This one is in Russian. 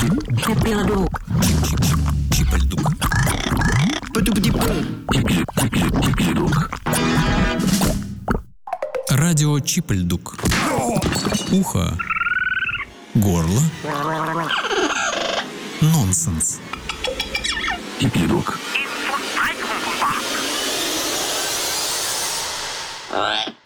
Чипельдук. Радио Чипельдук. Ухо. Горло. Нонсенс. Чипельдук. Ist von Alkohol.